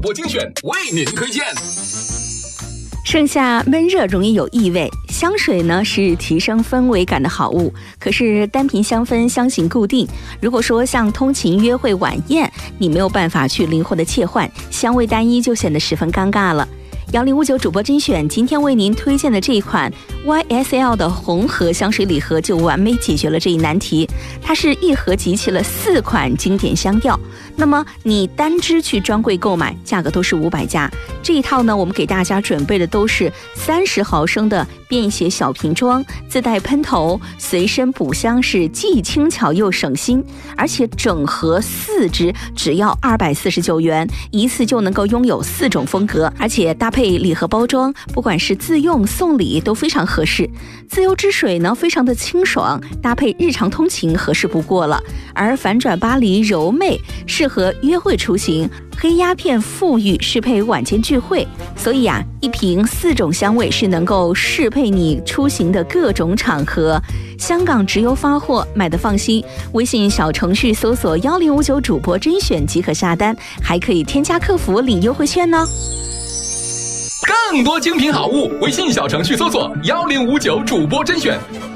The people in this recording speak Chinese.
播精选为您推荐。 盛夏闷热容易有异味，香水呢是提升氛围感的好物，可是单瓶香氛香型固定，如果说像通勤、约会、晚宴，你没有办法去灵活的切换，香味单一就显得十分尴尬了。1059主播精选今天为您推荐的这一款 YSL 的红盒香水礼盒就完美解决了这一难题，它是一盒集齐了4款经典香调，那么你单支去专柜购买，价格都是500加。这一套呢，我们给大家准备的都是30毫升的便携小瓶装，自带喷头，随身补香是既轻巧又省心，而且整盒4支只要249元，一次就能够拥有4种风格，而且搭配礼盒包装，不管是自用送礼都非常合适。自由之水呢，非常的清爽，搭配日常通勤合适不过了。而反转巴黎柔媚适合约会出行，黑鸦片馥郁适配晚间聚会，所以一瓶4种香味是能够适配你出行的各种场合。香港直邮发货，买的放心。微信小程序搜索1059主播甄选即可下单，还可以添加客服领优惠券呢。 更多精品好物，微信小程序搜索1059主播甄选。